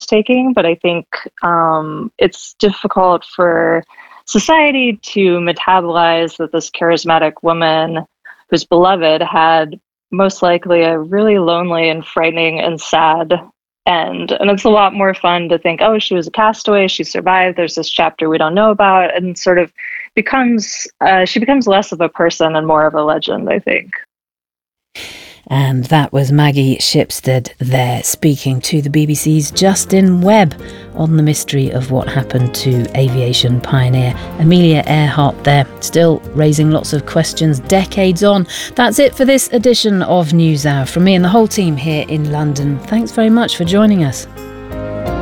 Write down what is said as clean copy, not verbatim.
breathtaking, but I think it's difficult for society to metabolize that this charismatic woman who's beloved had most likely a really lonely and frightening and sad end. And it's a lot more fun to think, oh, she was a castaway, she survived, there's this chapter we don't know about, and sort of she becomes less of a person and more of a legend, I think. And that was Maggie Shipstead there, speaking to the BBC's Justin Webb on the mystery of what happened to aviation pioneer Amelia Earhart there, still raising lots of questions decades on. That's it for this edition of NewsHour. From me and the whole team here in London, thanks very much for joining us.